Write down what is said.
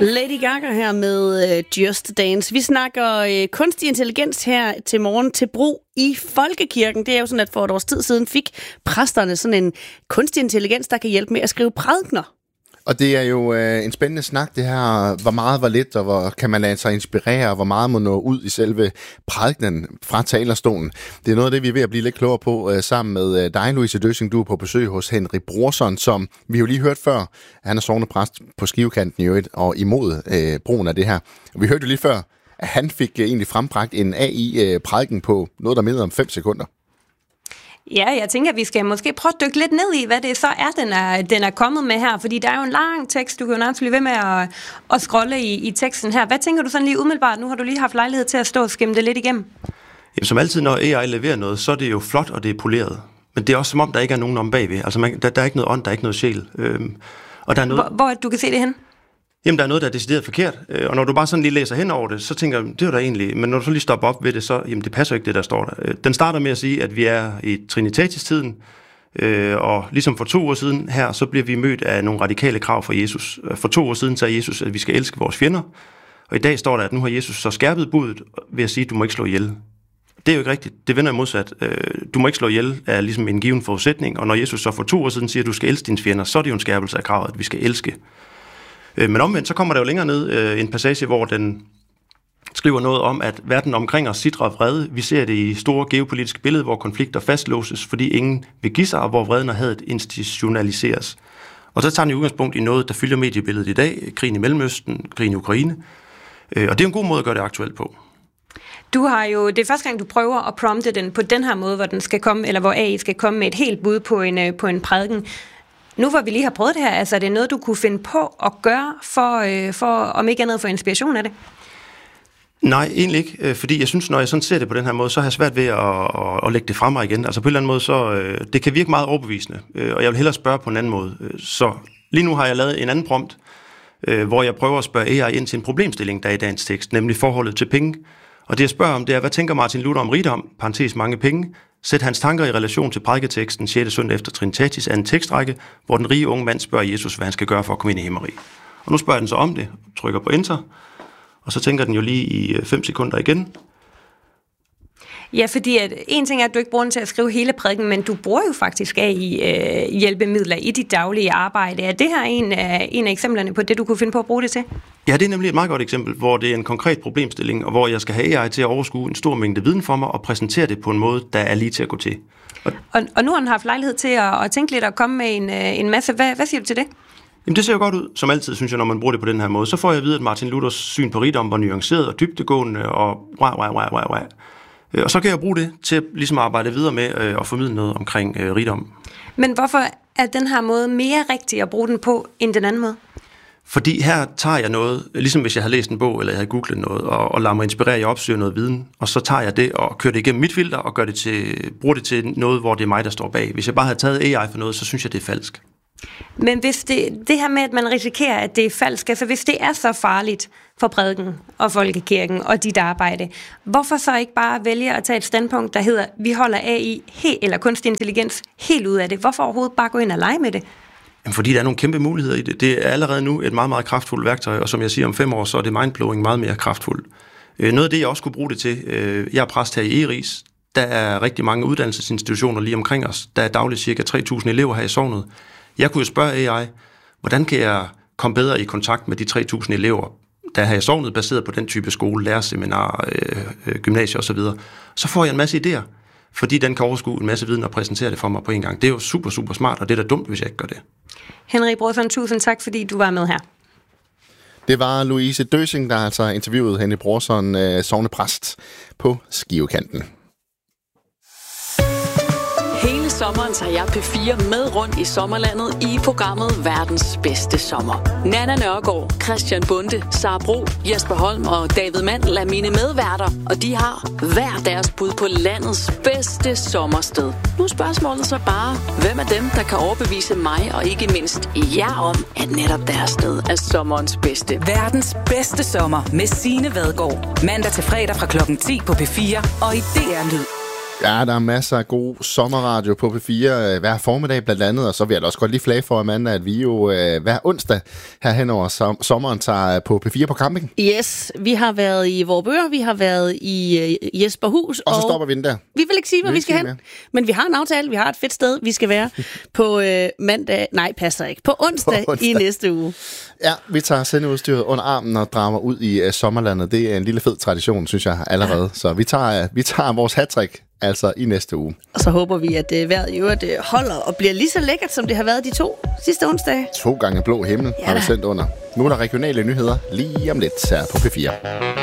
Lady Gaga her med Just Dance. Vi snakker kunstig intelligens her til morgen til brug i folkekirken. Det er jo sådan, at for et års tid siden fik præsterne sådan en kunstig intelligens, der kan hjælpe med at skrive prædikener. Og det er jo en spændende snak, det her, hvor meget, hvor lidt, og hvor kan man lade sig inspirere, og hvor meget må nå ud i selve prædikenen fra talerstolen. Det er noget af det, vi er ved at blive lidt klogere på sammen med dig, Louise Døssing. Du er på besøg hos Henry Brorson, som vi jo lige hørt før. Han er sognepræst på Skivekanten i øvrigt, og imod brugen af det her. Og vi hørte jo lige før, at han fik egentlig frembragt en AI-prædiken på noget, der mindre om 5 sekunder. Ja, jeg tænker, at vi skal måske prøve at dykke lidt ned i, hvad det så er, den er kommet med her. Fordi der er jo en lang tekst, du kan jo nærmest blive ved med at scrolle i teksten her. Hvad tænker du sådan lige umiddelbart? Nu har du lige haft lejlighed til at stå og skimme det lidt igennem. Jamen, som altid, når AI leverer noget, så er det jo flot, og det er poleret. Men det er også som om, der ikke er nogen om bagved. Altså, der er ikke noget ånd, der er ikke noget sjæl. Og der er noget... Hvor du kan se det hen? Jamen, der er noget, der er decideret forkert. Og når du bare sådan lige læser hen over det, så tænker jeg, det er der egentlig. Men når du så lige stopper op ved det, så jamen, det passer ikke, det der står der. Den starter med at sige, at vi er i Trinitatis-tiden, og ligesom for 2 år siden her, så bliver vi mødt af nogle radikale krav fra Jesus. For 2 år siden sagde Jesus, at vi skal elske vores fjender. Og i dag står der, at nu har Jesus så skærpet budet ved at sige, at du må ikke slå ihjel. Det er jo ikke rigtigt. Det vender modsat. Du må ikke slå ihjel er ligesom en given forudsætning. Og når Jesus så for 2 år siden siger, at du skal elske dine fjender, så er det jo en skærpelse af kravet, at vi skal elske. Men omvendt, så kommer der jo længere ned en passage, hvor den skriver noget om, at verden omkring os sidrer af vrede. Vi ser det i store geopolitiske billeder, hvor konflikter fastlåses, fordi ingen vil give sig, og hvor vreden og hadet institutionaliseres. Og så tager den udgangspunkt i noget, der fylder mediebilledet i dag. Krigen i Mellemøsten, krigen i Ukraine. Og det er jo en god måde at gøre det aktuelt på. Du har jo, det er første gang, du prøver at prompte den på den her måde, hvor den skal komme, eller hvor AI skal komme med et helt bud på en prædiken. Nu hvor vi lige har prøvet det her, altså er det noget, du kunne finde på at gøre for om ikke andet, for inspiration af det? Nej, egentlig ikke, fordi jeg synes, når jeg sådan ser det på den her måde, så har jeg svært ved at lægge det frem mig igen. Altså på en eller anden måde, så det kan virke meget overbevisende, og jeg vil hellere spørge på en anden måde. Så lige nu har jeg lavet en anden prompt, hvor jeg prøver at spørge AI ind til en problemstilling, der er i dagens tekst, nemlig forholdet til penge. Og det jeg spørger om, det er, hvad tænker Martin Luther om rigdom, parentes mange penge? Sæt hans tanker i relation til prædiketeksten 6. søndag efter Trinitatis af en tekstrække, hvor den rige unge mand spørger Jesus, hvad han skal gøre for at komme ind i himmeriget. Og nu spørger den så om det, trykker på enter, og så tænker den jo lige i 5 sekunder igen. Ja, fordi en ting er, at du ikke bruger den til at skrive hele prædiken, men du bruger jo faktisk hjælpemidler i dit daglige arbejde. Er det her en af eksemplerne på det, du kunne finde på at bruge det til? Ja, det er nemlig et meget godt eksempel, hvor det er en konkret problemstilling, og hvor jeg skal have AI til at overskue en stor mængde viden for mig og præsentere det på en måde, der er lige til at gå til. Og nu har den haft lejlighed til at tænke lidt og komme med en masse. Hvad siger du til det? Jamen det ser jo godt ud, som altid, synes jeg, når man bruger det på den her måde. Så får jeg at vide, at Martin Luthers syn på rigdom var nuanceret og dybdegående og Og så kan jeg bruge det til ligesom at arbejde videre med at formidle noget omkring rigdom. Men hvorfor er den her måde mere rigtig at bruge den på end den anden måde? Fordi her tager jeg noget, ligesom hvis jeg havde læst en bog, eller jeg havde googlet noget, og lader mig inspirere, jeg opsøger noget viden, og så tager jeg det og kører det igennem mit filter, og bruger det til noget, hvor det er mig, der står bag. Hvis jeg bare havde taget AI for noget, så synes jeg, det er falsk. Men hvis det her med, at man risikerer, at det er falsk, altså hvis det er så farligt for prædiken og folkekirken og dit arbejde, hvorfor så ikke bare vælge at tage et standpunkt, der hedder, vi holder AI eller kunstig intelligens helt ud af det? Hvorfor overhovedet bare gå ind og lege med det? Jamen, fordi der er nogle kæmpe muligheder i det. Det er allerede nu et meget, meget kraftfuldt værktøj, og som jeg siger, om 5 år, så er det mindblowing meget mere kraftfuldt. Noget af det, jeg også kunne bruge det til, jeg er præst her i Eris, der er rigtig mange uddannelsesinstitutioner lige omkring os. Der er dagligt cirka 3.000 elever her i sognet. Jeg kunne jo spørge AI, hvordan kan jeg komme bedre i kontakt med de 3.000 elever, der er her i sognet, baseret på den type skole, lærerseminar, gymnasier osv. Så får jeg en masse idéer, fordi den kan overskue en masse viden og præsentere det for mig på en gang. Det er jo super, super smart, og det er da dumt, hvis jeg ikke gør det. Henry Brorson, tusind tak, fordi du var med her. Det var Louise Døssing, der altså interviewede Henry Brorson, sognepræst på Skivekanten. Hele sommeren tager jeg P4 med rundt i sommerlandet i programmet Verdens Bedste Sommer. Nanna Nørgaard, Christian Bonde, Sara Bro, Jesper Holm og David Mandel er mine medværter, og de har hver deres bud på landets bedste sommersted. Nu er spørgsmålet så bare, hvem er dem, der kan overbevise mig og ikke mindst jer om, at netop deres sted er sommerens bedste. Verdens bedste sommer med Signe Vadgaard. Mandag til fredag fra klokken 10 på P4 og i DR Lyd. Ja, der er masser af god sommerradio på P4 hver formiddag blandt andet, og så vil jeg da også godt lige flage for, Amanda, at vi jo hver onsdag her hen over sommeren tager på P4 på camping. Yes, vi har været i Vorupør, vi har været i Jesperhus. Og så stopper vi den der. Vi vil ikke sige, hvor vi skal hen, men vi har en aftale, vi har et fedt sted, vi skal være på mandag, nej, passer ikke, på onsdag i næste uge. Ja, vi tager sendeudstyret under armen og drager ud i sommerlandet. Det er en lille fed tradition, synes jeg allerede. Så vi tager vores hattrick altså i næste uge. Og så håber vi, at vejret i øvrigt holder og bliver lige så lækkert, som det har været de 2 sidste onsdage. 2 gange blå himmel har vi sendt under. Nu er der regionale nyheder lige om lidt her på P4.